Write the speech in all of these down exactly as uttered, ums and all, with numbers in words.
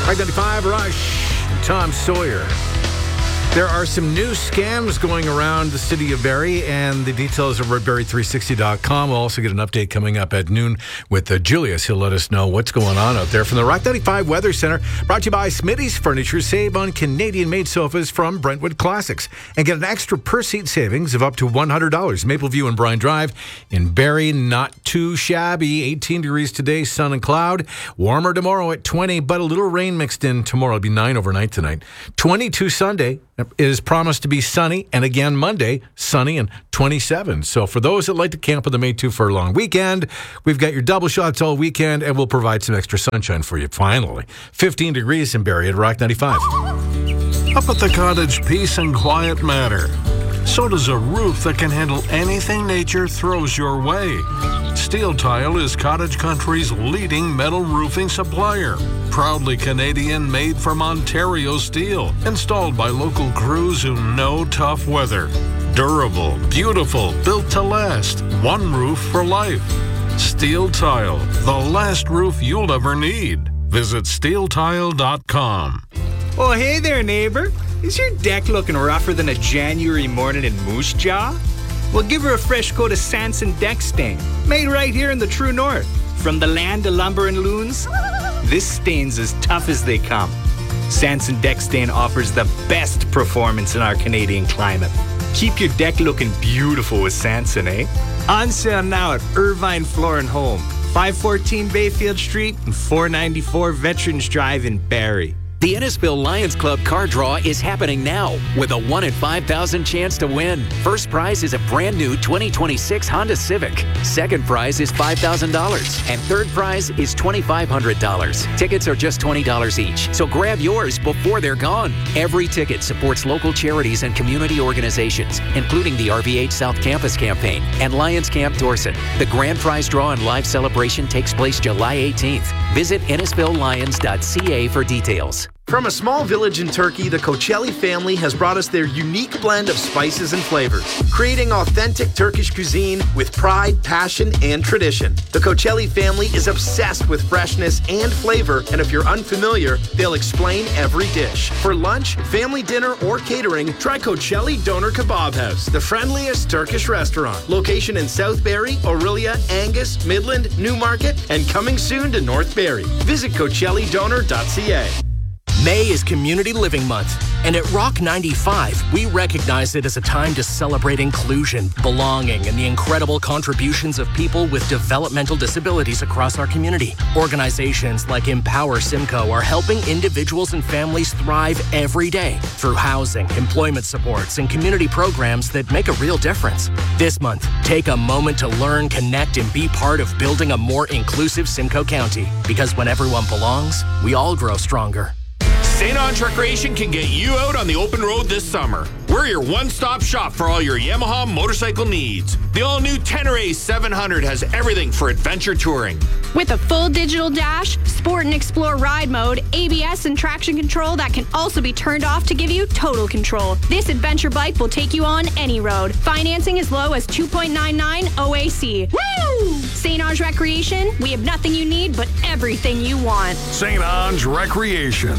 Rock ninety-five, Rush, Tom Sawyer. There are some new scams going around the city of Barrie, and the details are at barrie three sixty dot com. We'll also get an update coming up at noon with uh, Julius. He'll let us know what's going on out there. From the Rock ninety-five Weather Center, brought to you by Smitty's Furniture. Save on Canadian-made sofas from Brentwood Classics and get an extra per-seat savings of up to one hundred dollars. Mapleview and Bryan Drive in Barrie, not too shabby. eighteen degrees today, sun and cloud. Warmer tomorrow at twenty, but a little rain mixed in tomorrow. It'll be nine overnight tonight. twenty-two Sunday. It is promised to be sunny, and again Monday, sunny and twenty-seven. So for those that like to camp on the May two furlong weekend, we've got your double shots all weekend, and we'll provide some extra sunshine for you finally. fifteen degrees in Barrie at Rock ninety-five. Up at the cottage, peace and quiet matter. So does a roof that can handle anything nature throws your way. Steel Tile is Cottage Country's leading metal roofing supplier. Proudly Canadian, made from Ontario steel. Installed by local crews who know tough weather. Durable, beautiful, built to last. One roof for life. Steel Tile, the last roof you'll ever need. Visit steel tile dot com. Oh, hey there, neighbor. Is your deck looking rougher than a January morning in Moose Jaw? Well, give her a fresh coat of Sanson Deck Stain, made right here in the true north. From the land of lumber and loons, this stain's as tough as they come. Sanson Deck Stain offers the best performance in our Canadian climate. Keep your deck looking beautiful with Sanson, eh? On sale now at Irvine Floor and Home, five fourteen Bayfield Street and four ninety-four Veterans Drive in Barrie. The Innisfil Lions Club car draw is happening now with a one in five thousand chance to win. First prize is a brand new twenty twenty-six Honda Civic. Second prize is five thousand dollars. And third prize is twenty-five hundred dollars. Tickets are just twenty dollars each, so grab yours before they're gone. Every ticket supports local charities and community organizations, including the R V H South Campus Campaign and Lions Camp Dorset. The grand prize draw and live celebration takes place July eighteenth. Visit innisfil lions dot c a for details. From a small village in Turkey, the Koçelli family has brought us their unique blend of spices and flavors, creating authentic Turkish cuisine with pride, passion, and tradition. The Koçelli family is obsessed with freshness and flavor, and if you're unfamiliar, they'll explain every dish. For lunch, family dinner, or catering, try Koçelli Doner Kebab House, the friendliest Turkish restaurant. Location in South Barrie, Orillia, Angus, Midland, Newmarket, and coming soon to North Barrie. Visit koçelli doner dot c a. May is Community Living Month, and at Rock ninety-five, we recognize it as a time to celebrate inclusion, belonging, and the incredible contributions of people with developmental disabilities across our community. Organizations like Empower Simcoe are helping individuals and families thrive every day through housing, employment supports, and community programs that make a real difference. This month, take a moment to learn, connect, and be part of building a more inclusive Simcoe County, because when everyone belongs, we all grow stronger. Saint Ange Recreation can get you out on the open road this summer. We're your one-stop shop for all your Yamaha motorcycle needs. The all-new Tenere seven hundred has everything for adventure touring. With a full digital dash, Sport and Explore ride mode, A B S and traction control that can also be turned off to give you total control. This adventure bike will take you on any road. Financing as low as two point nine nine O A C. Woo! Saint Ange Recreation, we have nothing you need but everything you want. Saint Ange Recreation.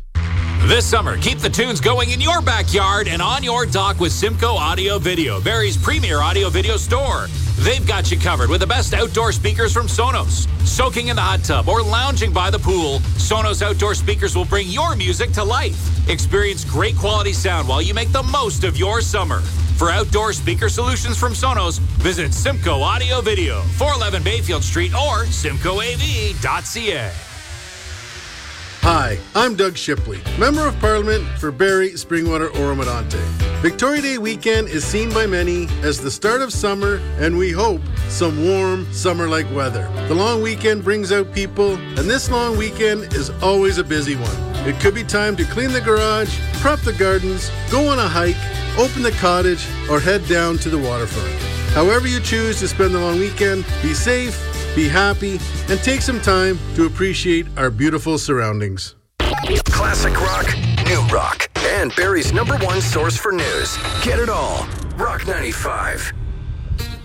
This summer, keep the tunes going in your backyard and on your dock with Simcoe Audio Video, Barrie's premier audio video store. They've got you covered with the best outdoor speakers from Sonos. Soaking in the hot tub or lounging by the pool, Sonos outdoor speakers will bring your music to life. Experience great quality sound while you make the most of your summer. For outdoor speaker solutions from Sonos, visit Simcoe Audio Video, four eleven Bayfield Street or simcoe a v dot c a. Hi, I'm Doug Shipley, Member of Parliament for Barrie, Springwater, Oro-Medonte. Victoria Day weekend is seen by many as the start of summer, and we hope some warm, summer-like weather. The long weekend brings out people, and this long weekend is always a busy one. It could be time to clean the garage, prep the gardens, go on a hike, open the cottage, or head down to the waterfront. However you choose to spend the long weekend, be safe, be happy, and take some time to appreciate our beautiful surroundings. Classic rock, new rock, and Barrie's number one source for news. Get it all. Rock ninety-five.